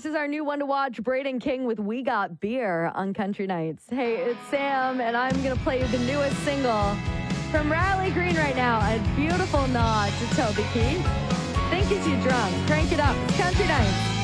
course, is our new one to watch, Braden King with We Got Beer on Country Nights. Hey, it's Sam, and I'm going to play you the newest single from Riley Green right now. A beautiful nod to Toby Keith. Think Is You Drunk. Crank it up. It's Country Nights.